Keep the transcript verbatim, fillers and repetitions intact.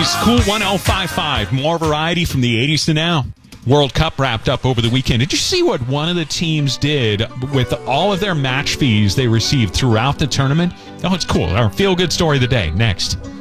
eighties, Cool one oh five point five. More variety from the eighties to now. World Cup wrapped up over the weekend. Did you see what one of the teams did with all of their match fees they received throughout the tournament? Oh, it's cool. Our feel-good story of the day, next.